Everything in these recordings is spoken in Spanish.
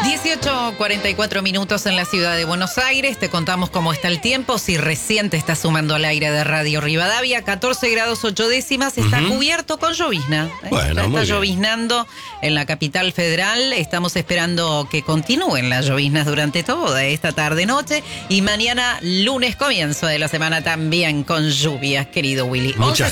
18:44 minutos en la ciudad de Buenos Aires. Te contamos cómo está el tiempo. Si recién te estás sumando al aire de Radio Rivadavia, 14 grados 8 décimas. Está cubierto con llovizna. Bueno, está lloviznando en la capital federal. Estamos esperando que continúen las lloviznas durante toda esta tarde-noche. Y mañana, lunes, comienzo de la semana también con lluvias, querido Willy. Muchas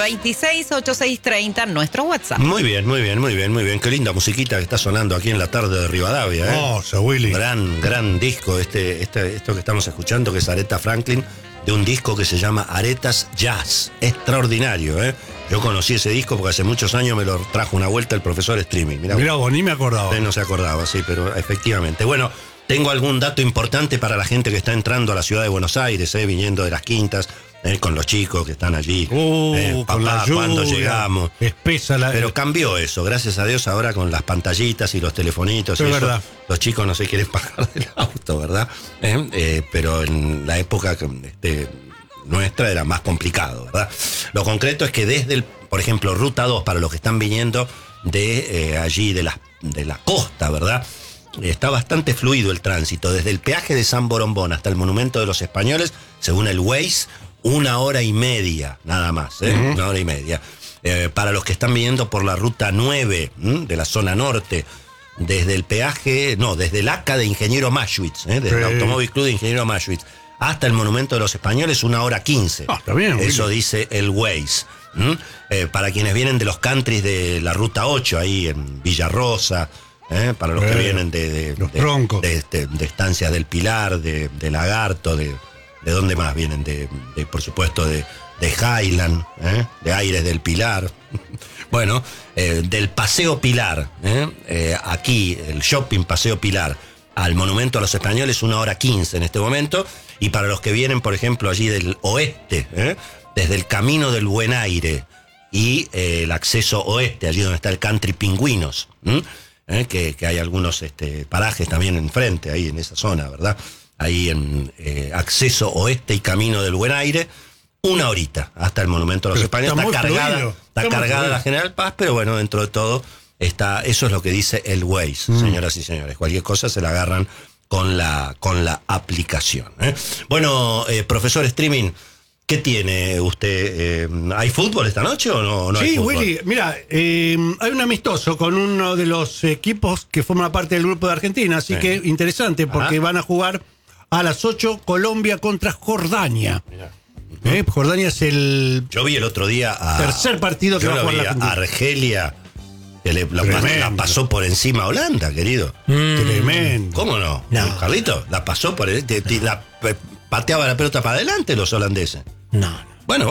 11-50-26-8630, nuestro WhatsApp. Muy bien. Qué linda musiquita que está sonando aquí en la tarde de Rivadavia. Willy. Gran disco esto que estamos escuchando, que es Aretha Franklin, de un disco que se llama Aretha's Jazz. Extraordinario, ¿eh? Yo conocí ese disco porque hace muchos años me lo trajo una vuelta el profesor Streaming. Mirá vos, ni me acordaba. Usted no se acordaba, sí, pero efectivamente. Bueno, tengo algún dato importante para la gente que está entrando a la ciudad de Buenos Aires, viniendo de las quintas, con los chicos que están allí. Papá, ¿cuándo llegamos? Espesa la... Pero cambió eso, gracias a Dios, ahora con las pantallitas y los telefonitos. Es y verdad. Eso, los chicos no se quieren bajar del auto, ¿verdad? Pero en la época nuestra era más complicado, ¿verdad? Lo concreto es que desde por ejemplo, Ruta 2, para los que están viniendo de allí, de la costa, ¿verdad? Está bastante fluido el tránsito. Desde el peaje de San Borombón hasta el Monumento de los Españoles, según el Waze, 1 hora y media, nada más, 1 hora y media. Para los que están viniendo por la Ruta 9, de la zona norte, desde el ACA de Ingeniero Maschwitz, desde el Automóvil Club de Ingeniero Maschwitz, hasta el Monumento de los Españoles, 1 hora 15. Está bien, eso dice el Waze. Para quienes vienen de los countries de la Ruta 8, ahí en Villarrosa, para los que vienen de Estancias del Pilar, de Lagarto, ¿de dónde más vienen? Por supuesto, de Highland, de Aires del Pilar. Bueno, del Paseo Pilar, aquí, el shopping Paseo Pilar, al Monumento a los Españoles, 1 hora 15 en este momento. Y para los que vienen, por ejemplo, allí del oeste, desde el Camino del Buen Aire y el acceso oeste, allí donde está el Country Pingüinos, que hay algunos parajes también enfrente, ahí en esa zona, ¿verdad? Ahí en acceso oeste y Camino del Buen Aire, 1 horita hasta el Monumento a los Españoles. Está cargada la General Paz, pero bueno, dentro de todo eso es lo que dice el Waze, señoras y señores. Cualquier cosa se la agarran con la aplicación. Bueno, profesor Streaming, ¿qué tiene usted? ¿Hay fútbol esta noche o no hay fútbol? Sí, Willy, mira, hay un amistoso con uno de los equipos que forma parte del grupo de Argentina, así que interesante porque van a jugar a las 8 Colombia contra Jordania. Jordania es Yo vi el otro día tercer partido que va a jugar la Argentina. Argelia, que la pasó por encima a Holanda, querido. Tremendo. ¿Cómo no? Carlito, la pasó por pateaba la pelota para adelante los holandeses. No. Bueno.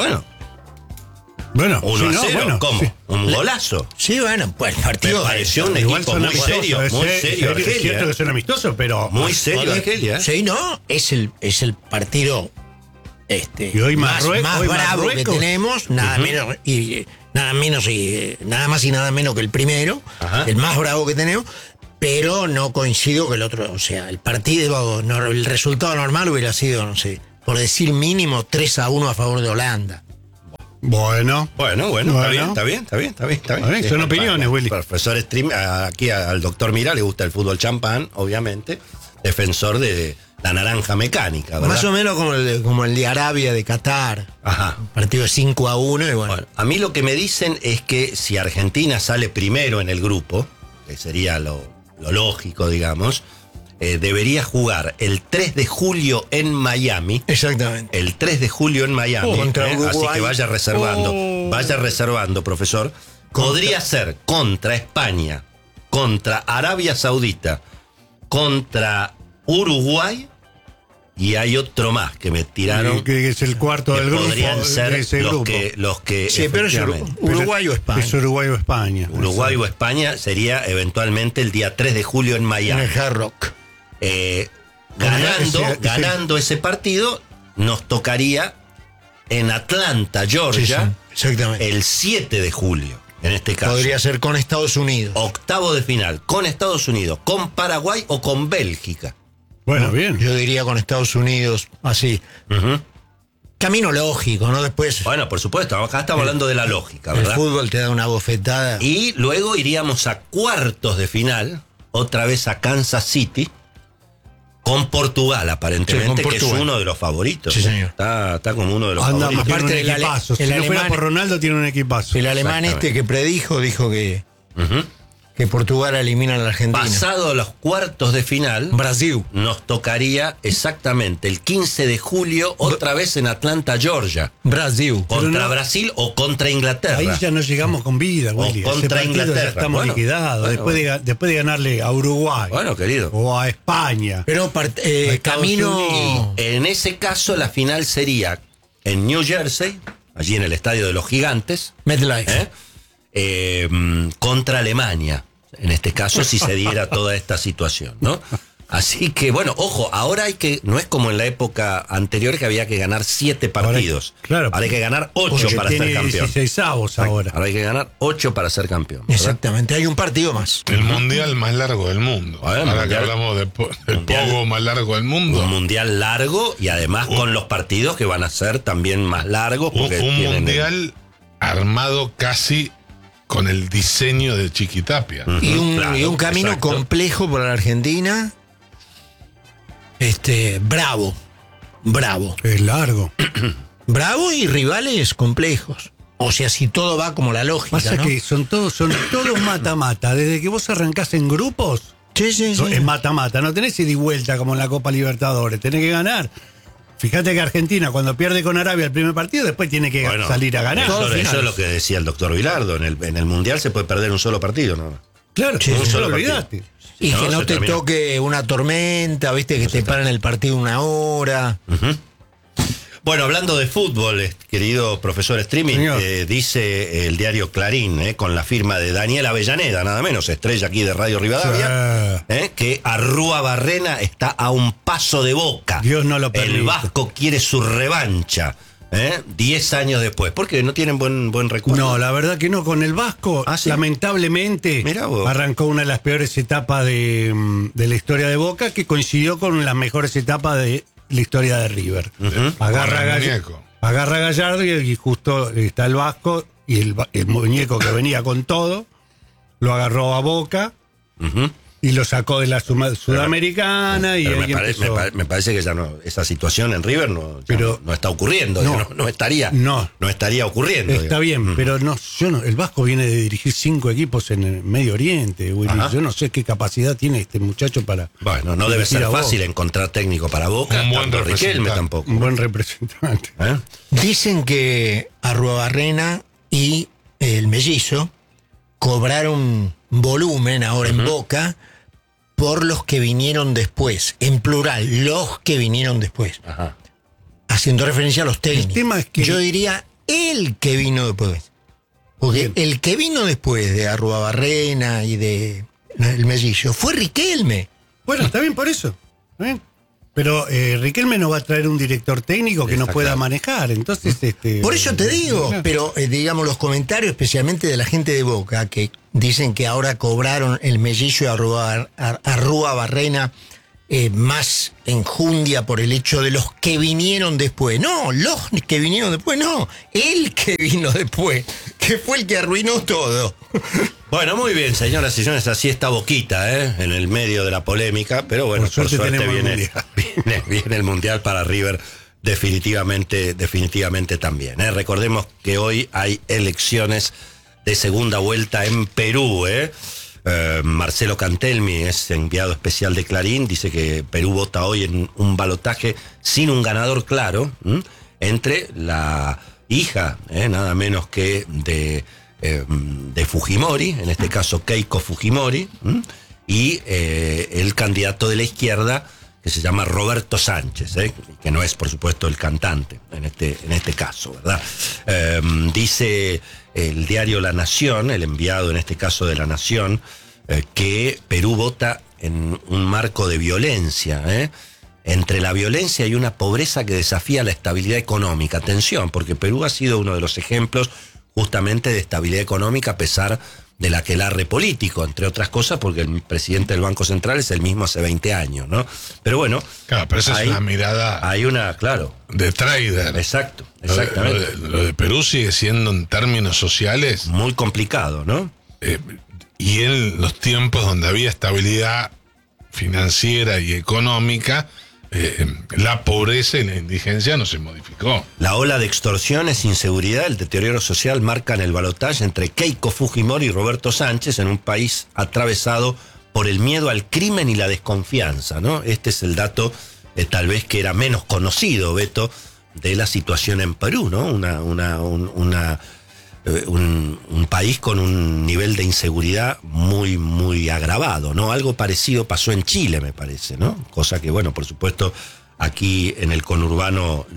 1-0, ¿cómo? Sí. Un golazo. Sí, bueno, pues el partido... Me pareció un equipo muy serio, Argelia. Es cierto que son amistosos, pero... Muy serio, Argelia. Sí, no, es el partido y hoy más bravo Marruecos. que tenemos, nada más y nada menos que el primero, el más bravo que tenemos, pero no coincido que el otro, o sea, el partido, el resultado normal hubiera sido, no sé, por decir mínimo 3-1 a favor de Holanda. Bueno, está bien. Son opiniones, Willy. Profesor Stream, aquí al doctor Mira le gusta el fútbol champán, obviamente, defensor de la naranja mecánica, ¿verdad? Más o menos como el de Arabia, de Qatar. Un partido de 5-1 y bueno. A mí lo que me dicen es que si Argentina sale primero en el grupo, que sería lo lógico, digamos, debería jugar el 3 de julio en Miami. Exactamente. El 3 de julio en Miami. Así que vaya reservando. Vaya reservando, profesor. Podría ser contra España, contra Arabia Saudita, contra Uruguay, y hay otro más que me tiraron. Que es el cuarto del grupo. Podrían ser los que sí, pero es Uruguay o España. Es Uruguay o España. Uruguay o España sería eventualmente el día 3 de julio en Miami. En el Hard Rock. Ganando ese partido, nos tocaría en Atlanta, Georgia, exactamente, el 7 de julio. En este caso podría ser con Estados Unidos. Octavo de final, con Estados Unidos, con Paraguay o con Bélgica. Bueno, bien. Yo diría con Estados Unidos, así. Camino lógico, ¿no? Después. Bueno, por supuesto, acá estamos hablando de la lógica, ¿verdad? El fútbol te da una bofetada. Y luego iríamos a cuartos de final, otra vez a Kansas City con Portugal, aparentemente, que es uno de los favoritos. Sí, señor. Está como uno de los favoritos. Aparte del equipazo. Si no fuera por Ronaldo, tiene un equipazo. El alemán que predijo, dijo que Portugal elimina a la Argentina. Pasado los cuartos de final, Brasil nos tocaría exactamente el 15 de julio, otra vez en Atlanta, Georgia. Brasil. Contra Brasil o contra Inglaterra. Ahí ya no llegamos con vida, Willy. Contra Inglaterra. Ya estamos liquidados. Después de ganarle a Uruguay. Bueno, querido. O a España. Pero camino. En ese caso, la final sería en New Jersey, allí en el estadio de los Gigantes. MetLife. Contra Alemania, en este caso, si se diera toda esta situación, ¿no? Así que, bueno, ojo, ahora no es como en la época anterior que había que ganar 7 partidos. Ahora hay que ganar 8 para ser campeón. 16avos ahora. Ahora hay que ganar 8 para ser campeón, ¿verdad? Exactamente, hay un partido más. El mundial más largo del mundo. Ahora que hablamos del pogo más largo del mundo. Un mundial largo y además con los partidos que van a ser también más largos. Un mundial armado casi con el diseño de Chiquitapia. Y un camino complejo para la Argentina. Bravo. Es largo. Bravo y rivales complejos. O sea, si todo va como la lógica. Pasa, ¿no? que son todos mata-mata. Desde que vos arrancás en grupos, es mata-mata. No tenés ida y vuelta como en la Copa Libertadores. Tenés que ganar. Fíjate que Argentina, cuando pierde con Arabia el primer partido, después tiene que salir a ganar. Eso es lo que decía el doctor Vilardo. En el Mundial se puede perder un solo partido, ¿no? Claro, un solo olvidate. Y que no te toque una tormenta, viste, que te paran el partido 1 hora. Bueno, hablando de fútbol, querido profesor Streaming, dice el diario Clarín, con la firma de Daniel Avellaneda, nada menos, estrella aquí de Radio Rivadavia, que Arrúa-Barrena está a un paso de Boca. Dios no lo permite. El Vasco quiere su revancha. 10 años después. ¿Por qué? ¿No tienen buen recuerdo? No, la verdad que no. Con el Vasco, lamentablemente, arrancó una de las peores etapas de la historia de Boca, que coincidió con las mejores etapas de la historia de River. Agarra a Gallardo y justo está el Vasco y el muñeco que venía con todo, lo agarró a Boca. Y lo sacó de la Sudamericana. Me parece que ya esa situación en River no está ocurriendo. No estaría ocurriendo. Está bien, pero el Vasco viene de dirigir 5 equipos en el Medio Oriente, Willy. Yo no sé qué capacidad tiene este muchacho para. Bueno, no debe ser fácil encontrar técnico para Boca. Un buen Riquelme tampoco. Un buen representante. Dicen que Arruabarrena y el Mellizo cobraron volumen ahora en Boca por los que vinieron después, en plural, los que vinieron después. Haciendo referencia a los técnicos. El tema es que yo diría el que vino después. Porque el que vino después de Arruabarrena y de el Mellizo fue Riquelme. Bueno, está bien por eso. Pero Riquelme no va a traer un director técnico que no pueda manejar. Entonces, por eso te digo, pero digamos los comentarios, especialmente de la gente de Boca, que dicen que ahora cobraron el Mellizo y Arruabarrena más enjundia por el hecho de los que vinieron después. No, los que vinieron después, no. El que vino después, que fue el que arruinó todo. Bueno, muy bien, señoras y señores, así está Boquita, en el medio de la polémica, pero bueno, por suerte viene el Mundial para River definitivamente también. Recordemos que hoy hay elecciones de segunda vuelta en Perú, Marcelo Cantelmi es enviado especial de Clarín, dice que Perú vota hoy en un balotaje sin un ganador claro, entre la hija, nada menos que de Fujimori, en este caso Keiko Fujimori, y el candidato de la izquierda que se llama Roberto Sánchez, que no es por supuesto el cantante en este caso, ¿verdad? Dice el diario La Nación, el enviado en este caso de La Nación, que Perú vota en un marco de violencia, entre la violencia y una pobreza que desafía la estabilidad económica. Atención, porque Perú ha sido uno de los ejemplos justamente de estabilidad económica a pesar del aquelarre político, entre otras cosas porque el presidente del Banco Central es el mismo hace 20 años, ¿no? Pero bueno... Claro, pero esa es una mirada... Hay una, claro... de trader. Exacto, exactamente. Lo de Perú sigue siendo en términos sociales... muy complicado, ¿no? y en los tiempos donde había estabilidad financiera y económica, la pobreza y la indigencia no se modificó. La ola de extorsiones, inseguridad, el deterioro social marcan el balotaje entre Keiko Fujimori y Roberto Sánchez en un país atravesado por el miedo al crimen y la desconfianza, ¿no? Este es el dato, tal vez que era menos conocido, Beto, de la situación en Perú, ¿no? Un país con un nivel de inseguridad muy, muy agravado, ¿no? Algo parecido pasó en Chile, me parece, ¿no? Cosa que, bueno, por supuesto, aquí en el conurbano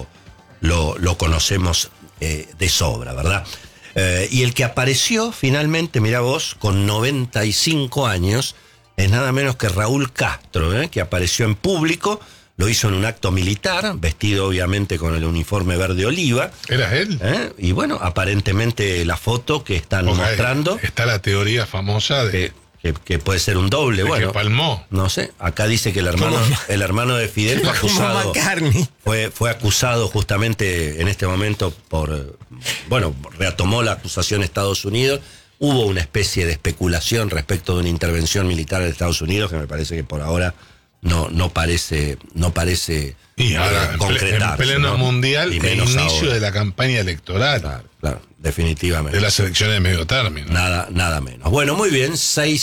lo conocemos de sobra, ¿verdad? Y el que apareció finalmente, mirá vos, con 95 años, es nada menos que Raúl Castro, que apareció en público. Lo hizo en un acto militar, vestido obviamente con el uniforme verde oliva. ¿Era él? Y bueno, aparentemente la foto que están mostrando... Está la teoría famosa de... Que puede ser un doble, de bueno. que palmó. No sé, acá dice que el hermano de Fidel fue acusado. Fue acusado justamente en este momento por... Bueno, retomó la acusación Estados Unidos. Hubo una especie de especulación respecto de una intervención militar de Estados Unidos que me parece que por ahora... No parece y ahora, concretarse, en pleno ¿no? mundial, y el inicio ahora de la campaña electoral. Claro, definitivamente. De las elecciones de medio término. Nada menos. Bueno, muy bien,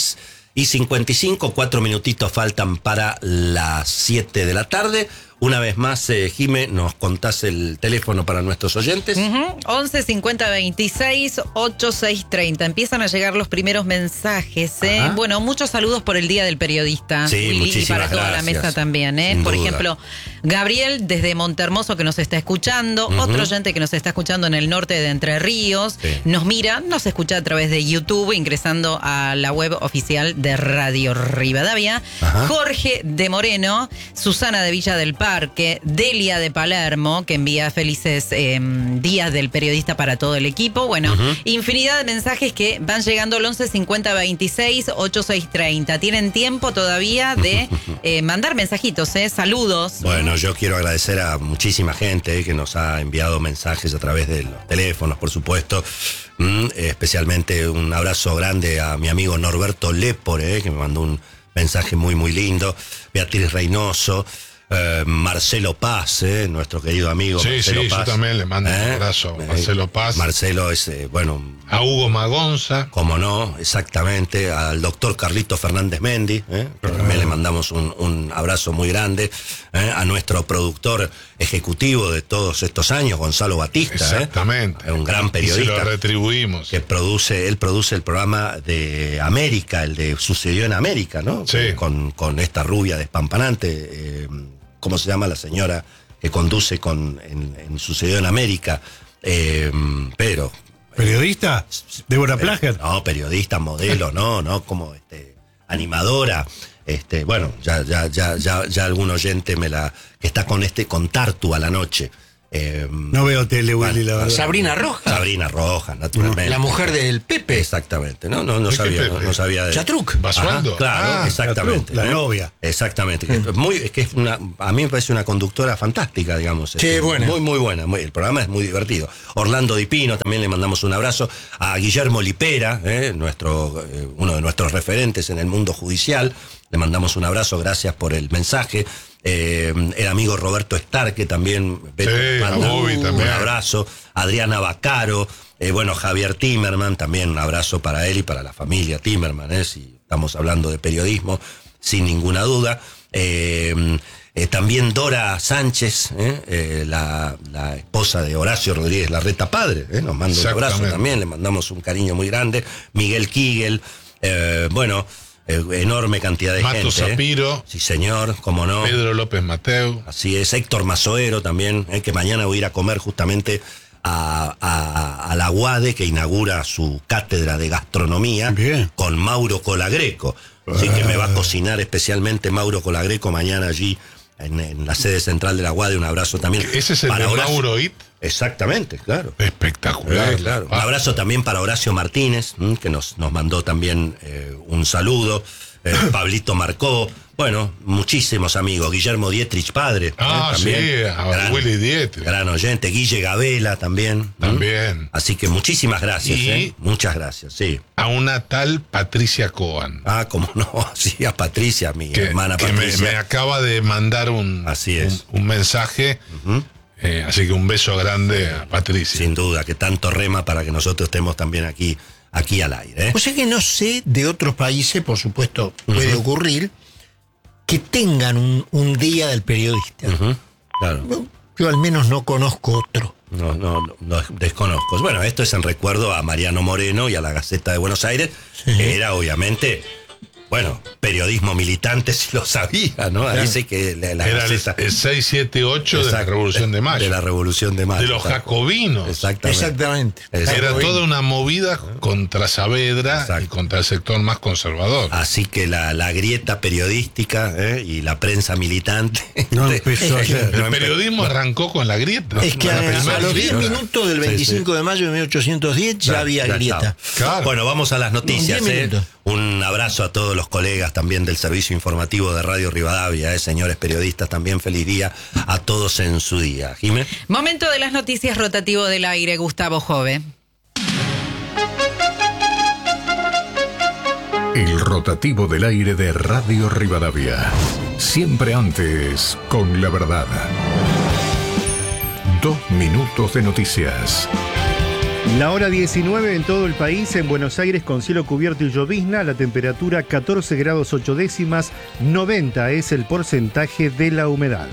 6:55, 4 minutitos faltan para las 7 de la tarde. Una vez más, Jime, nos contás el teléfono para nuestros oyentes. 11 50 26 86 30. Empiezan a llegar los primeros mensajes. Bueno, muchos saludos por el Día del Periodista. Sí, Willy, muchísimas y para toda gracias. la mesa también. Por ejemplo, Gabriel desde Montermoso que nos está escuchando. Otro oyente que nos está escuchando en el norte de Entre Ríos. Sí. Nos mira, nos escucha a través de YouTube, ingresando a la web oficial de Radio Rivadavia. Jorge de Moreno, Susana de Villa del Parque, Delia de Palermo, que envía felices días del periodista para todo el equipo. Bueno, infinidad de mensajes que van llegando al 11 50 26 86 30. Tienen tiempo todavía de mandar mensajitos, saludos. Bueno, yo quiero agradecer a muchísima gente que nos ha enviado mensajes a través de los teléfonos, por supuesto. Especialmente un abrazo grande a mi amigo Norberto Lepore, que me mandó un mensaje muy, muy lindo. Beatriz Reynoso. Marcelo Paz, nuestro querido amigo. Sí, Marcelo Paz. yo también le mando un abrazo a Marcelo Paz. Marcelo es, a Hugo Magonza. Como no, exactamente. Al doctor Carlito Fernández Mendi, que también le mandamos un abrazo muy grande. A nuestro productor ejecutivo de todos estos años, Gonzalo Batista. Exactamente. Un gran periodista. Y se lo retribuimos. Él produce el programa de América, el de Sucedió en América, ¿no? Sí. Con esta rubia despampanante. ¿Cómo se llama la señora que conduce en Sucedió en América? Pero... ¿Periodista? ¿Débora Plager? No, periodista, modelo, no, como animadora. Bueno, ya algún oyente que está con Tartu a la noche. No veo tele, Willy, la verdad. Sabrina Rojas. Sabrina Rojas, naturalmente. La mujer del Pepe. Exactamente. No sabía de... Chatruc. Basualdo. Claro, exactamente. La novia. Exactamente. A mí me parece una conductora fantástica, digamos. Sí, buena. Muy, muy buena. El programa es muy divertido. Orlando Di Pino, también le mandamos un abrazo. A Guillermo Lipera, uno de nuestros referentes en el mundo judicial. Le mandamos un abrazo, gracias por el mensaje. El amigo Roberto Starque también, un abrazo. Adriana Bacaro, Javier Timerman, también un abrazo para él y para la familia Timerman, si estamos hablando de periodismo, sin ninguna duda. También Dora Sánchez, la esposa de Horacio Rodríguez Larreta padre, nos manda un abrazo también, le mandamos un cariño muy grande. Miguel Kigel, enorme cantidad de gente. Mato Zapiro. Sí, señor, cómo no. Pedro López Mateu. Así es, Héctor Mazoero también, que mañana voy a ir a comer justamente a la UADE, que inaugura su cátedra de gastronomía. Bien. Con Mauro Colagreco. Así que me va a cocinar especialmente Mauro Colagreco mañana allí en la sede central de la UADE. Un abrazo también. ¿Ese es el de Mauro It? Exactamente, claro. Espectacular. Claro. Un abrazo también para Horacio Martínez, que nos mandó también un saludo. Pablito Marcó. Bueno, muchísimos amigos. Guillermo Dietrich, padre. También. Sí, Willy Dietrich. Gran oyente. Guille Gabela también. También. Así que muchísimas gracias. Y muchas gracias, sí. A una tal Patricia Coan. Cómo no. Sí, a Patricia, mi hermana Patricia. Me acaba de mandar un mensaje. Así que un beso grande a Patricia. Sin duda, que tanto rema para que nosotros estemos también aquí al aire. O sea que no sé de otros países, por supuesto, puede ocurrir, que tengan un día del periodista. Claro. Yo al menos no conozco otro. No, desconozco. Bueno, esto es en recuerdo a Mariano Moreno y a la Gaceta de Buenos Aires, que era obviamente... Bueno, periodismo militante si lo sabía, ¿no? Claro. Dice que la era Gaceta, el 678 de la Revolución de Mayo. De la Revolución de Mayo. De los jacobinos. Exactamente. Era toda una movida contra Saavedra y contra el sector más conservador. Así que la grieta periodística y la prensa militante... No empezó ayer. El periodismo arrancó con la grieta. Es que a los 10 minutos del 25 de mayo de 1810 ya había grieta. Claro. Bueno, vamos a las noticias. Un abrazo a todos los colegas también del servicio informativo de Radio Rivadavia, señores periodistas, también feliz día a todos en su día. Jimé. Momento de las noticias, rotativo del aire, Gustavo Jove. El rotativo del aire de Radio Rivadavia. Siempre antes, con la verdad. 2 minutos de noticias. La hora 19 en todo el país, en Buenos Aires con cielo cubierto y llovizna, la temperatura 14 grados 8 décimas, 90 es el porcentaje de la humedad.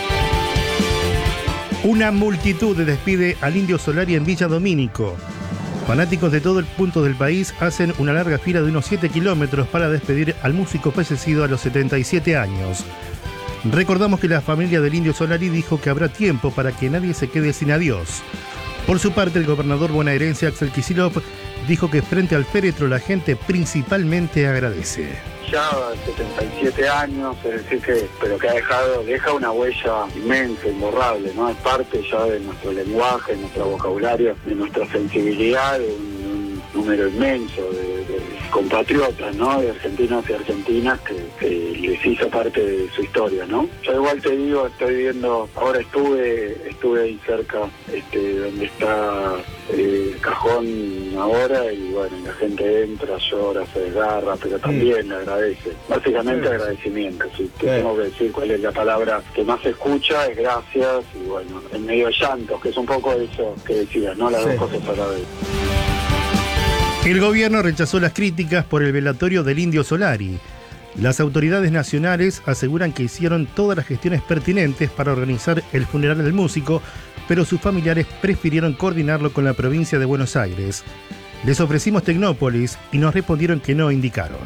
Una multitud despide al Indio Solari en Villa Domínico. Fanáticos de todo el punto del país hacen una larga fila de unos 7 kilómetros para despedir al músico fallecido a los 77 años. Recordamos que la familia del Indio Solari dijo que habrá tiempo para que nadie se quede sin adiós. Por su parte, el gobernador bonaerense Axel Kicillof dijo que frente al féretro la gente principalmente agradece. Ya 77 años, es decir pero que deja una huella inmensa, imborrable, ¿no? Es parte ya de nuestro lenguaje, de nuestro vocabulario, de nuestra sensibilidad, de un número inmenso de compatriotas, ¿no? De argentinos y argentinas que les hizo parte de su historia, ¿no? Yo igual te digo, estoy viendo, ahora estuve ahí cerca, donde está el cajón ahora, y bueno, la gente entra, llora, se desgarra, pero también le agradece. Básicamente agradecimiento. Si tengo que decir cuál es la palabra que más se escucha, es gracias, y bueno, en medio de llantos, que es un poco eso que decía, ¿no? Las dos cosas a la vez. El gobierno rechazó las críticas por el velatorio del Indio Solari. Las autoridades nacionales aseguran que hicieron todas las gestiones pertinentes para organizar el funeral del músico, pero sus familiares prefirieron coordinarlo con la provincia de Buenos Aires. Les ofrecimos Tecnópolis y nos respondieron que no indicaron.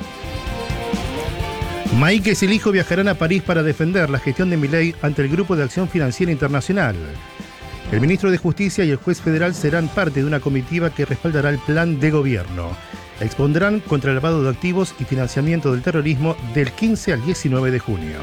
Maíquez y el hijo viajarán a París para defender la gestión de Milei ante el Grupo de Acción Financiera Internacional. El ministro de Justicia y el juez federal serán parte de una comitiva que respaldará el plan de gobierno. Expondrán contra el lavado de activos y financiamiento del terrorismo del 15 al 19 de junio.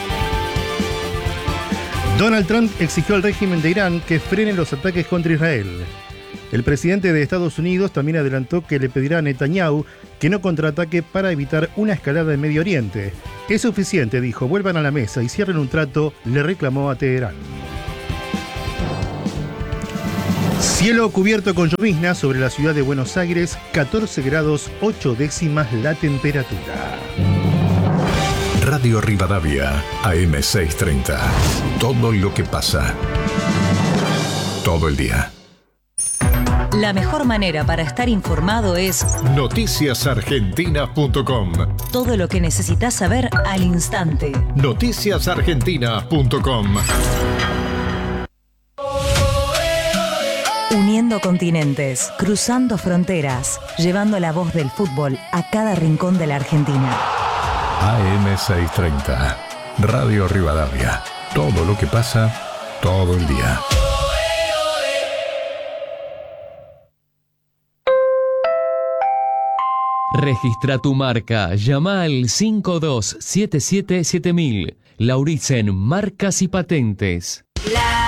Donald Trump exigió al régimen de Irán que frene los ataques contra Israel. El presidente de Estados Unidos también adelantó que le pedirá a Netanyahu que no contraataque para evitar una escalada en Medio Oriente. Es suficiente, dijo, vuelvan a la mesa y cierren un trato, le reclamó a Teherán. Cielo cubierto con llovizna sobre la ciudad de Buenos Aires, 14 grados 8 décimas la temperatura. Radio Rivadavia, AM630. Todo lo que pasa. Todo el día. La mejor manera para estar informado es noticiasargentina.com. Todo lo que necesitas saber al instante. Noticiasargentina.com. Uniendo continentes, cruzando fronteras, llevando la voz del fútbol a cada rincón de la Argentina. AM630, Radio Rivadavia. Todo lo que pasa, todo el día. Registra tu marca. Llama al 52777000. Lauritzen Marcas y Patentes.